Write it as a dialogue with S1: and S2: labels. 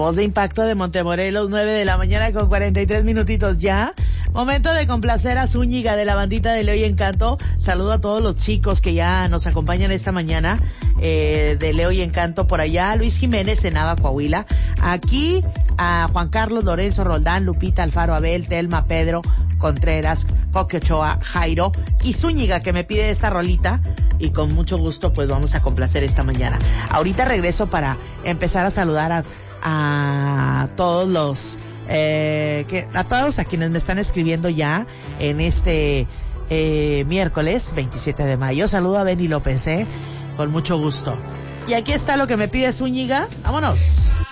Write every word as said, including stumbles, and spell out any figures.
S1: Voz de Impacto de Montemorelos, nueve de la mañana con cuarenta y tres minutitos ya. Momento de complacer a Zúñiga de la bandita de Leo y Encanto. Saludo a todos los chicos que ya nos acompañan esta mañana eh, de Leo y Encanto por allá. Luis Jiménez en Nava, Coahuila. Aquí a Juan Carlos, Lorenzo, Roldán, Lupita, Alfaro, Abel, Telma, Pedro, Contreras, Coque Ochoa, Jairo y Zúñiga, que me pide esta rolita y con mucho gusto pues vamos a complacer esta mañana. Ahorita regreso para empezar a saludar a a todos los eh, que a todos a quienes me están escribiendo ya en este eh, miércoles veintisiete de mayo. Saludo a Benny López, eh, con mucho gusto. Y aquí está lo que me pide Zúñiga. Vámonos.